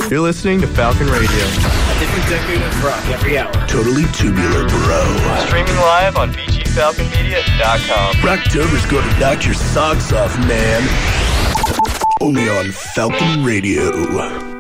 You're listening to Falcon Radio. A different decade of rock every hour. Totally tubular, bro. Streaming live on VGFalconMedia.com. Rocktober's gonna knock your socks off, man. Only on Falcon Radio.